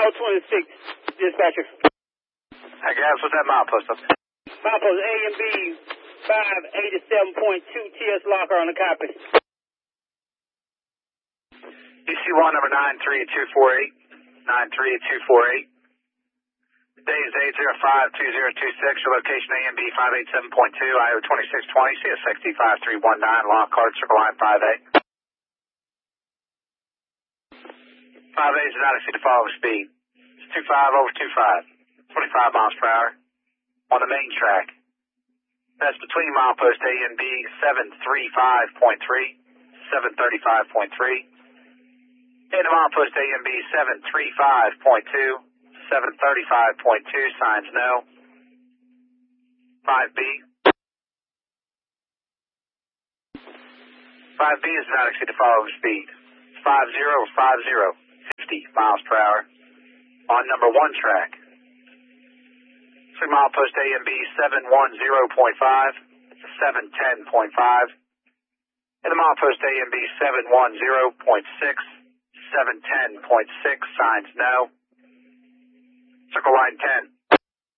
026, dispatcher. Hi, guys. What's that milepost up? Milepost A and B 587.2 TS Locker on the copy. EC1 number 93248. 93248. Today is 8052026. Your location A and B 587.2, IO 2620, CSX 5319, Lock Card, Circle Line 5A. 5A is not exceed the following speed. It's 25 over 25, 25 miles per hour on the main track. That's between milepost A and B 735.3, 735.3. And the milepost A and B 735.2, 735.2, signs no. 5B. 5B is not exceed the following speed. 5050, 50 miles per hour on number 1 track. Through milepost A and B 710.5, 710.5. And the milepost A and B 710.6, 710.6, signs no. Circle line 10.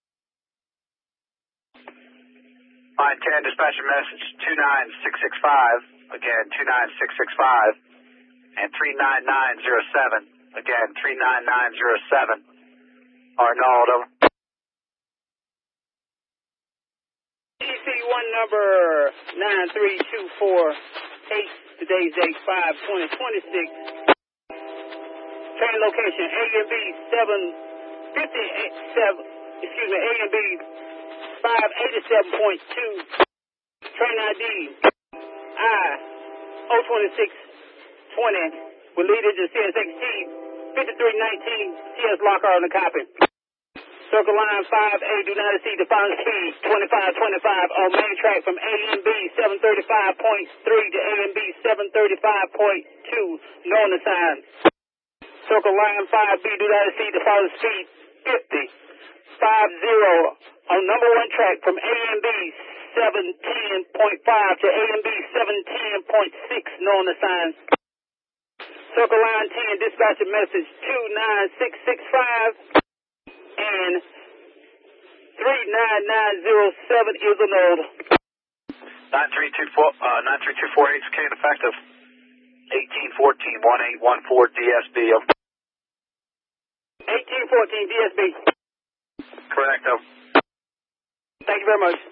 Line 10, dispatcher message 29665, again 29665, and 39907, again 39907, Arnaldo. EC1 number 93248, today's date 5/20/26. Train location A and B 757, A and B 587.2. Train ID I-02620 will lead into CSXT 5319 TS Locker on the copy. Circle line 5A, do not exceed the following speed, 2525 on main track from A and B 735.3 to A and B 735.2, known the sign. Circle line 5B, do not exceed the following speed, 50 on number 1 track from A and B 710.5 to A and B 710.6, known the sign. Circle line 10, dispatcher message 29665 and 39907 is a node. 93248 became effective. 1814-1814 DSB. 1814 DSB. Correct. Thank you very much.